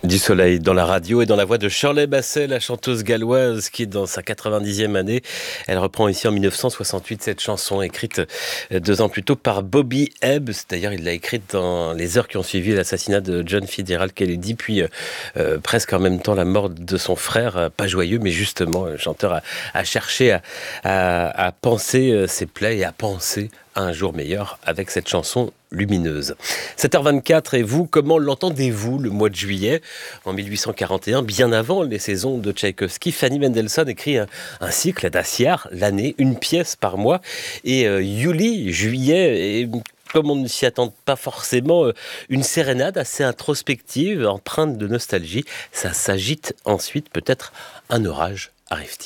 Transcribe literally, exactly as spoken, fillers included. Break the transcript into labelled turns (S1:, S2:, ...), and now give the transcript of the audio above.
S1: Du soleil dans la radio et dans la voix de Shirley Bassey, la chanteuse galloise qui est dans sa quatre-vingt-dixième année. Elle reprend ici en mille neuf cent soixante-huit cette chanson écrite deux ans plus tôt par Bobby Hebb. D'ailleurs, il l'a écrite dans les heures qui ont suivi l'assassinat de John Fitzgerald Kennedy, puis euh, presque en même temps la mort de son frère. Pas joyeux, mais justement, le chanteur a, a cherché à, à, à penser ses plaies et à penser à un jour meilleur avec cette chanson lumineuse. sept heures vingt-quatre, et vous, comment l'entendez-vous le mois de juillet? En mille huit cent quarante et un, bien avant les saisons de Tchaïkovski, Fanny Mendelssohn écrit un, un cycle d'Assiar, l'année, une pièce par mois. Et euh, Yuli, juillet, et comme on ne s'y attend pas forcément, euh, une sérénade assez introspective, empreinte de nostalgie. Ça s'agite ensuite, peut-être un orage arrive-t-il.